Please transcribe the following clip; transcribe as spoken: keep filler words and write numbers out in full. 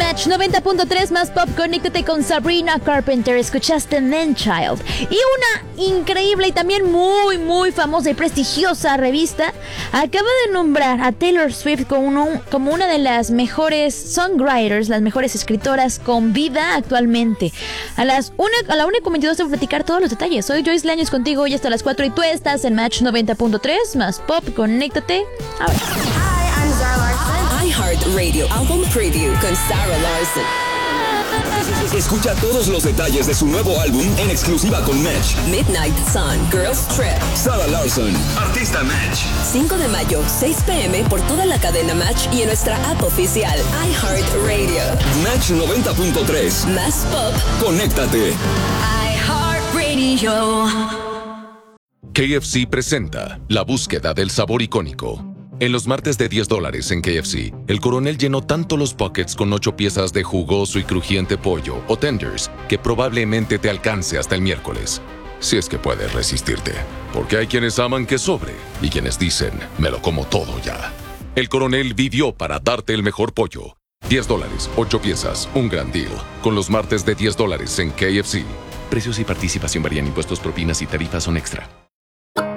Match noventa punto tres más pop, conéctate con Sabrina Carpenter. Escuchaste Man Child. Y una increíble y también muy, muy famosa y prestigiosa revista acaba de nombrar a Taylor Swift como, uno, como una de las mejores songwriters, las mejores escritoras con vida actualmente. A las una, a la una con veintidós te voy a platicar todos los detalles. Soy Joyce Lañez contigo hoy hasta las cuatro y tú estás en Match noventa punto tres más pop, conéctate ahora. Hi, I'm Zara Larsson. iHeartRadio Album Preview con Sarah Larsson. Escucha todos los detalles de su nuevo álbum en exclusiva con Match. Midnight Sun, Girls Trip. Sarah Larsson, artista Match. cinco de mayo, seis p.m. por toda la cadena Match y en nuestra app oficial iHeartRadio. Match noventa punto tres. Más pop. Conéctate. iHeartRadio. K F C presenta la búsqueda del sabor icónico. En los martes de diez dólares en K F C, el coronel llenó tanto los buckets con ocho piezas de jugoso y crujiente pollo o tenders que probablemente te alcance hasta el miércoles. Si es que puedes resistirte. Porque hay quienes aman que sobre y quienes dicen, me lo como todo ya. El coronel vivió para darte el mejor pollo. diez dólares, ocho piezas, un gran deal. Con los martes de diez dólares en K F C. Precios y participación varían, impuestos, propinas y tarifas son extra.